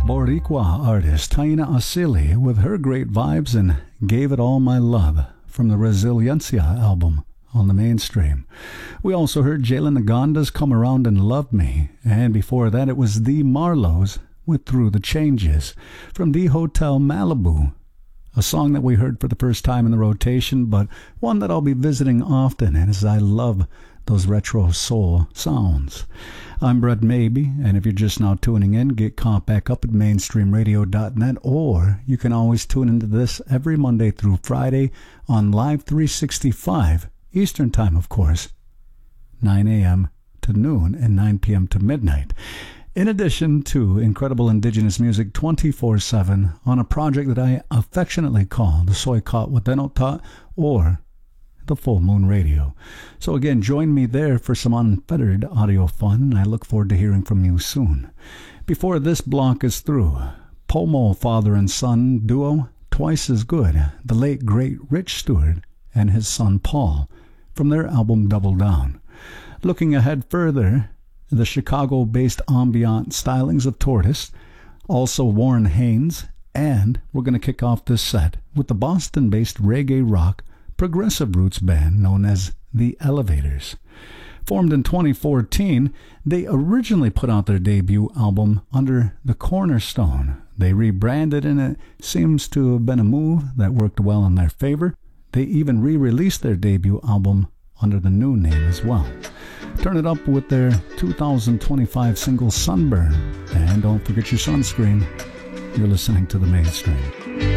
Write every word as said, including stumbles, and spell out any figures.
Boricua artist Taina Asili with her great vibes and Gave It All My Love from the Resiliencia album on the Mainstream. We also heard Jalen Naganda's Come Around and Love Me, and before that it was the Marlows with Through the Changes from the Hotel Malibu, a song that we heard for the first time in the rotation, but one that I'll be visiting often as I love those retro soul sounds. I'm Brett Maybe, and if you're just now tuning in, get caught back up at mainstream radio dot net, or you can always tune into this every Monday through Friday on Live three sixty-five, Eastern Time, of course, nine a.m. to noon and nine p.m. to midnight. In addition to incredible indigenous music twenty-four seven on a project that I affectionately call the Soykot Wadenota, or the Full Moon Radio. So again, join me there for some unfettered audio fun, and I look forward to hearing from you soon. Before this block is through, Pomo father and son duo, Twice as Good, the late great Rich Stewart and his son Paul, from their album Double Down. Looking ahead further, the Chicago-based ambient stylings of Tortoise, also Warren Haynes, and we're going to kick off this set with the Boston-based reggae rock progressive roots band known as The Elevators. Formed in twenty fourteen, they originally put out their debut album under the Cornerstone. They rebranded, and it seems to have been a move that worked well in their favor. They even re-released their debut album under the new name as well. Turn it up with their two thousand twenty-five single Sunburn, and don't forget your sunscreen. You're listening to The Mainstream.